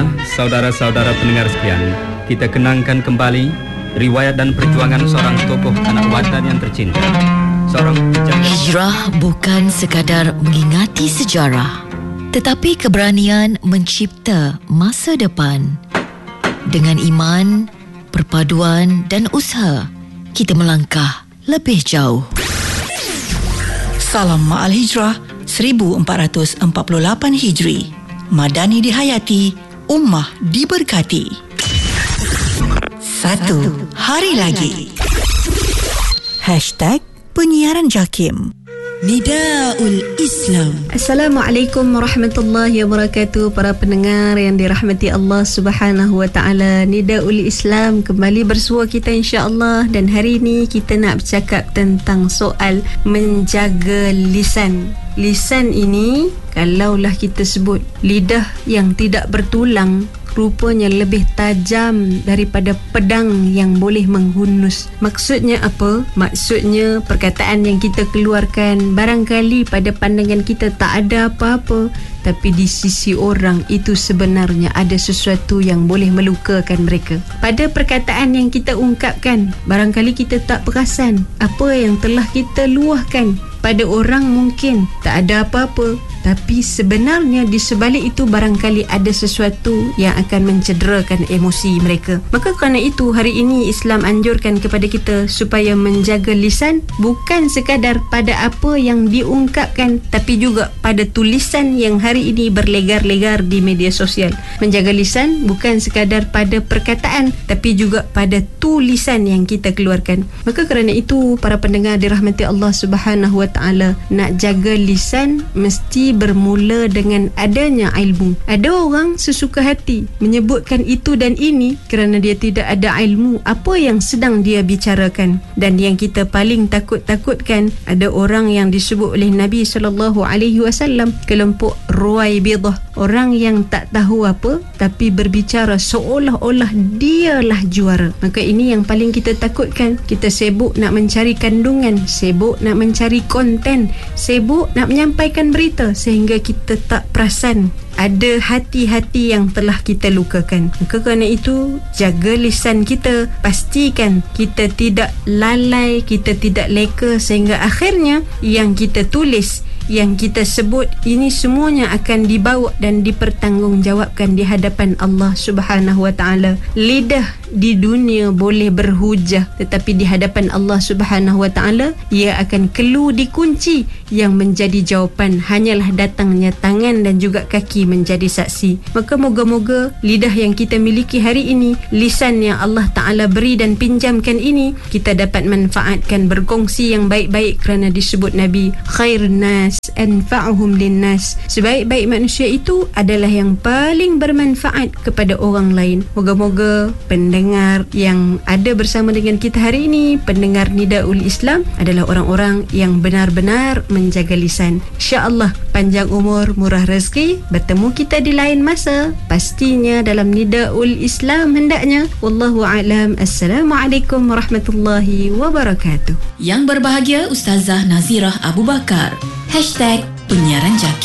Marilah saudara-saudara pendengar sekalian, kita kenangkan kembali riwayat dan perjuangan seorang tokoh anak watan yang tercinta. Seorang hijrah bukan sekadar mengingati sejarah, tetapi keberanian mencipta masa depan. Dengan iman, perpaduan dan usaha, kita melangkah lebih jauh. Salam Ma'al Hijrah 1448 Hijri. Madani dihayati, ummah diberkati. Satu hari lagi. #Penyiaran JAKIM. Nidaul Islam. Assalamualaikum warahmatullahi wabarakatuh. Para pendengar yang dirahmati Allah Subhanahu wa taala, Nidaul Islam kembali bersua kita insya-Allah, dan hari ini kita nak bercakap tentang soal menjaga lisan. Lisan ini kalaulah kita sebut lidah yang tidak bertulang, rupanya lebih tajam daripada pedang yang boleh menghunus. Maksudnya apa? Maksudnya perkataan yang kita keluarkan barangkali pada pandangan kita tak ada apa-apa, tapi di sisi orang itu sebenarnya ada sesuatu yang boleh melukakan mereka. Pada perkataan yang kita ungkapkan, barangkali kita tak perasan apa yang telah kita luahkan. Pada orang mungkin tak ada apa-apa, tapi sebenarnya di sebalik itu barangkali ada sesuatu yang akan mencederakan emosi mereka. Maka kerana itu hari ini Islam anjurkan kepada kita supaya menjaga lisan, bukan sekadar pada apa yang diungkapkan, tapi juga pada tulisan yang hari ini berlegar-legar di media sosial. Menjaga lisan bukan sekadar pada perkataan, tapi juga pada tulisan yang kita keluarkan. Maka kerana itu para pendengar dirahmati Allah Subhanahu wa taala, nak jaga lisan mesti bermula dengan adanya ilmu. Ada orang sesuka hati menyebutkan itu dan ini kerana dia tidak ada ilmu apa yang sedang dia bicarakan. Dan yang kita paling takut-takutkan, ada orang yang disebut oleh Nabi SAW kelompok Ruwaibidah, orang yang tak tahu apa tapi berbicara seolah-olah dialah juara. Maka ini yang paling kita takutkan. Kita sibuk nak mencari kandungan, sibuk nak mencari konten, sibuk nak menyampaikan berita, sehingga kita tak perasan ada hati-hati yang telah kita lukakan. Maka kerana itu, jaga lisan kita, pastikan kita tidak lalai, kita tidak leka, sehingga akhirnya yang kita tulis, yang kita sebut, ini semuanya akan dibawa dan dipertanggungjawabkan di hadapan Allah Subhanahu wa taala. Lidah di dunia boleh berhujah, tetapi di hadapan Allah Subhanahu wa taala ia akan kelu dikunci. Yang menjadi jawapan hanyalah datangnya tangan dan juga kaki menjadi saksi. Maka moga-moga lidah yang kita miliki hari ini, lisan yang Allah Ta'ala beri dan pinjamkan ini, kita dapat manfaatkan, berkongsi yang baik-baik, kerana disebut Nabi, khairun nas anfa'uhum linnas. Sebaik-baik manusia itu adalah yang paling bermanfaat kepada orang lain. Moga-moga pendengar yang ada bersama dengan kita hari ini, pendengar Nidaul Islam, adalah orang-orang yang benar-benar menjaga lisan. InsyaAllah panjang umur, murah rezeki, bertemu kita di lain masa, pastinya dalam Nidaul Islam hendaknya. Wallahu a'lam. Assalamualaikum warahmatullahi wabarakatuh. Yang berbahagia Ustazah Nazirah Abu Bakar. #Penyiaran JAKIM.